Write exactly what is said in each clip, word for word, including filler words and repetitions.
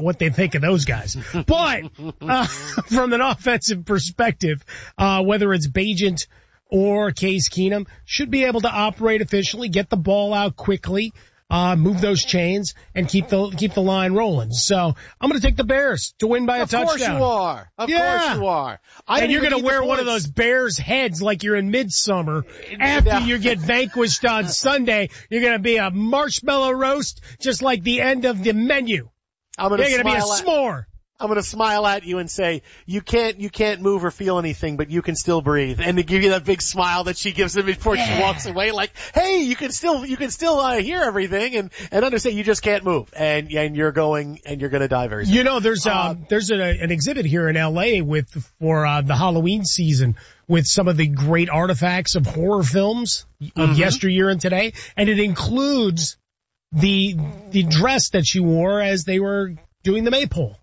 out what they think of those guys. But uh, from an offensive perspective, uh, whether it's Bagent or Case Keenum, should be able to operate efficiently, get the ball out quickly, uh, move those chains, and keep the keep the line rolling. So I'm going to take the Bears to win by a touchdown. Of course you are. Of yeah. course you are. I and you're going to wear one of those Bears heads like you're in Midsummer. After yeah. you get vanquished on Sunday, you're going to be a marshmallow roast, just like the end of the menu. I'm going to You're going to be a at- s'more. I'm going to smile at you and say, you can't, you can't move or feel anything, but you can still breathe. And to give you that big smile that she gives him before yeah. she walks away, like, hey, you can still, you can still, uh, hear everything and, and understand you just can't move. And, and you're going, and you're going to die very soon. You know, there's, um, uh, there's a, an exhibit here in L A with, for, uh, the Halloween season with some of the great artifacts of horror films of mm-hmm. yesteryear and today. And it includes the, the dress that she wore as they were doing the maypole.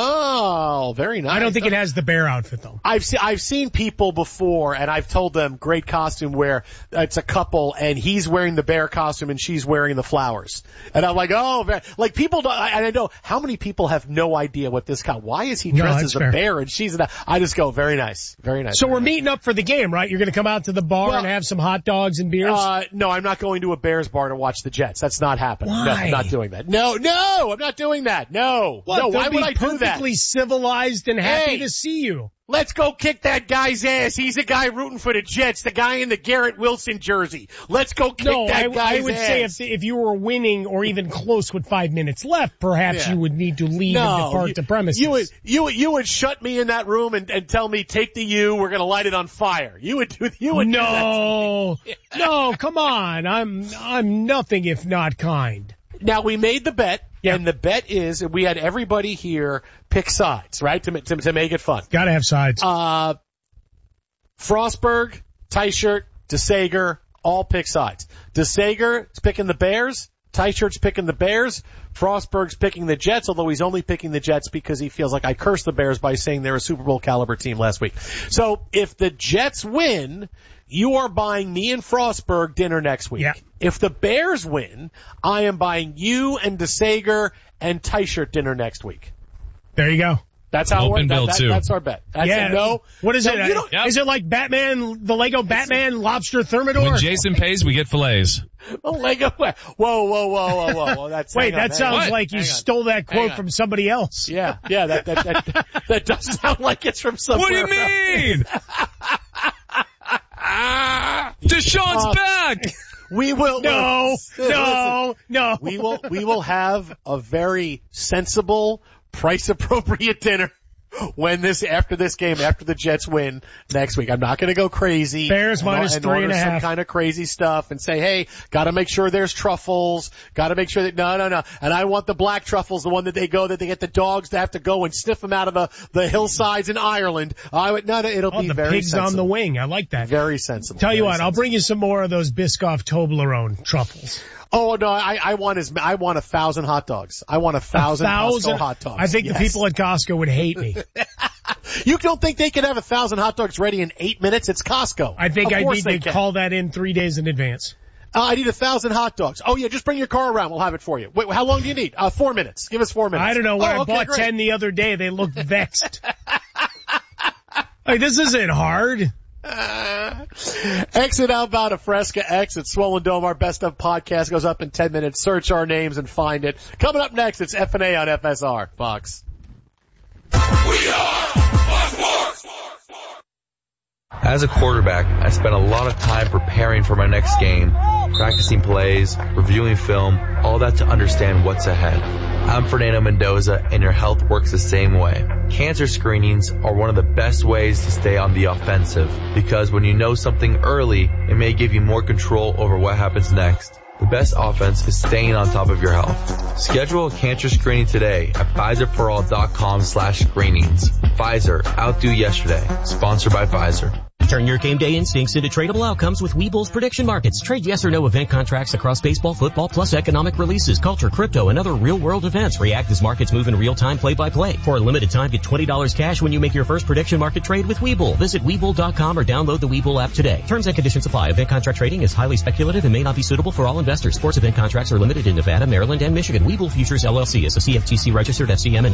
Oh, very nice. I don't think it has the bear outfit though. I've seen, I've seen people before and I've told them great costume where it's a couple and he's wearing the bear costume and she's wearing the flowers. And I'm like, oh, like people don't, and I know how many people have no idea what this guy, why is he dressed no, as a fair. bear and she's a, I just go, very nice, very nice. So very we're nice. meeting up for the game, right? You're going to come out to the bar well, and have some hot dogs and beers? Uh, no, I'm not going to a Bears bar to watch the Jets. That's not happening. Why? No, I'm not doing that. No, no, I'm not doing that. No. What, no, why would I do that? Perfectly civilized and happy hey, to see you. Let's go kick that guy's ass. He's a guy rooting for the Jets, the guy in the Garrett Wilson jersey. Let's go kick no, that I, guy's ass. I would ass. say if if you were winning or even close with five minutes left, perhaps yeah. you would need to leave no, and depart you, the premises. You would, you would, you would shut me in that room and, and tell me, take the U, we're gonna light it on fire. You would do, you would no, do that to me. no, come on. I'm, I'm nothing if not kind. Now we made the bet, yeah. and the bet is we had everybody here pick sides, right, to to, to make it fun. Got to have sides. Uh, Frostberg, Teichert, DeSager, all pick sides. DeSager is picking the Bears. Teichert's picking the Bears. Frostberg's picking the Jets, although he's only picking the Jets because he feels like I cursed the Bears by saying they're a Super Bowl caliber team last week. So if the Jets win, you are buying me and Frostberg dinner next week. Yeah. If the Bears win, I am buying you and DeSager and Teichert dinner next week. There you go. That's how Open that, bill that, too. That's our bet. That's yeah. a no. What is no, it? You don't, yep. Is it like Batman, the Lego Batman lobster thermidor? When Jason pays, we get fillets. A Lego. Whoa, whoa, whoa, whoa, whoa, whoa. That's, Wait, on, that sounds on. like you hang on. stole that quote from somebody else. Yeah, yeah, that, that, that, that does sound like it's from somewhere. What do you mean? Deshaun's uh, back! We will, No, listen, no, no. We will, we will have a very sensible, price appropriate dinner when this, after this game, after the Jets win next week. I'm not going to go crazy. Bears and, minus and three order and a some half. kind of crazy stuff and say, hey, gotta make sure there's truffles. Gotta make sure that, no, no, no. And I want the black truffles, the one that they go, that they get the dogs to have to go and sniff them out of the, the hillsides in Ireland. I would, no, no, it'll Oh, be the very pigs sensible. on the wing. I like that. Very sensible. Tell you very what, sensible. I'll bring you some more of those Biscoff Toblerone truffles. Oh no, I, I want as I want a thousand hot dogs. I want a thousand, a thousand Costco hot dogs. I think yes. the people at Costco would hate me. You don't think they could have a thousand hot dogs ready in eight minutes? It's Costco. I think of I course need they to can. call that in three days in advance. Uh, I need a thousand hot dogs. Oh yeah, just bring your car around. We'll have it for you. Wait, how long do you need? Uh, four minutes. Give us four minutes. I don't know. When oh, I okay, bought great. ten the other day, they looked vexed. Like, this isn't hard. Uh, exit Outbound of Fresca X at Swollen Dome. Our best of podcast goes up in ten minutes. Search our names and find it. Coming up next, it's F and A on F S R. Fox. We are Fox Sports. As a quarterback, I spend a lot of time preparing for my next game, practicing plays, reviewing film, all that to understand what's ahead. I'm Fernando Mendoza, and your health works the same way. Cancer screenings are one of the best ways to stay on the offensive, because when you know something early, it may give you more control over what happens next. The best offense is staying on top of your health. Schedule a cancer screening today at Pfizer-for-all.com slash screenings. Pfizer, outdo yesterday. Sponsored by Pfizer. Turn your game day instincts into tradable outcomes with Webull's prediction markets. Trade yes or no event contracts across baseball, football, plus economic releases, culture, crypto, and other real-world events. React as markets move in real time, play-by-play. For a limited time, get twenty dollars cash when you make your first prediction market trade with Webull. Visit Webull dot com or download the Webull app today. Terms and conditions apply. Event contract trading is highly speculative and may not be suitable for all investors. Sports event contracts are limited in Nevada, Maryland, and Michigan. Webull Futures, L L C is a C F T C registered F C M and